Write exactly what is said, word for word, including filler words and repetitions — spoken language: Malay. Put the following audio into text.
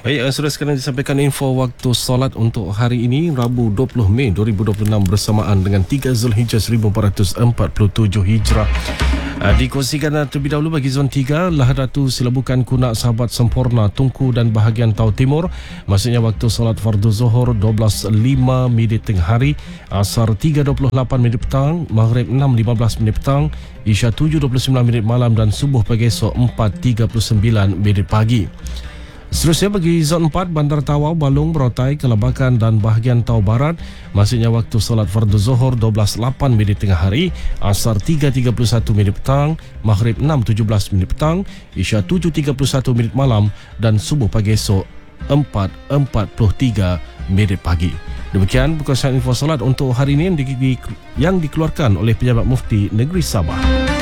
Baik, sudah sekarang disampaikan info waktu solat untuk hari ini, Rabu dua puluh Mei dua ribu dua puluh enam bersamaan dengan tiga Zulhijjah seribu empat ratus empat puluh tujuh Hijrah. Dikongsikan terlebih dahulu bagi zon tiga, Lahadatu Silabukan Kunak Sahabat Sempurna Tungku dan bahagian Tau Timur. Maksudnya waktu solat fardu Zuhur dua belas lima minit tengah hari, Asar tiga dua puluh lapan minit petang, Maghrib enam lima belas minit petang, Isya tujuh dua puluh sembilan minit malam dan Subuh pagi esok empat tiga puluh sembilan minit pagi. Seterusnya bagi zon empat, Bandar Tawau, Balung, Berotai, Kelabakan dan bahagian Tau Barat. Maksudnya waktu solat fardu Zuhur dua belas lapan minit tengah hari, Asar tiga tiga puluh satu minit petang, Maghrib enam tujuh belas minit petang, Isya tujuh tiga puluh satu minit malam dan Subuh pagi esok empat empat puluh tiga minit pagi. Demikian bukan info solat untuk hari ini yang, di, di, yang dikeluarkan oleh Pejabat Mufti Negeri Sabah.